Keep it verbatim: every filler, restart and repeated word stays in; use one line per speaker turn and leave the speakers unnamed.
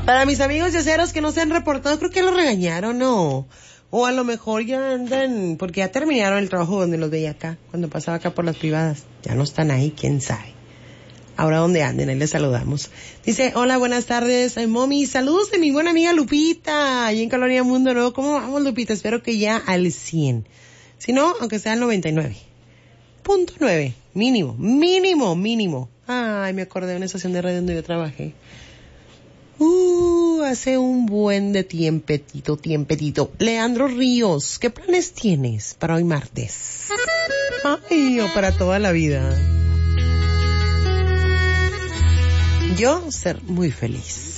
Para mis amigos yaceros que no se han reportado, creo que los regañaron, ¿no? O a lo mejor ya andan, porque ya terminaron el trabajo donde los veía acá, cuando pasaba acá por las privadas. Ya no están ahí, quién sabe. Ahora donde anden, ahí les saludamos. Dice, hola, buenas tardes, ay, mommy, saludos de mi buena amiga Lupita, ahí en Colonia Mundo Nuevo. ¿Cómo vamos, Lupita? Espero que ya al cien. Si no, aunque sea al noventa y nueve punto nueve, mínimo, mínimo, mínimo. Ay, me acordé de una estación de radio donde yo trabajé. Uh, hace un buen de tiempetito, tiempetito. Leandro Ríos, ¿qué planes tienes para hoy martes? Ay, o para toda la vida. Yo ser muy feliz.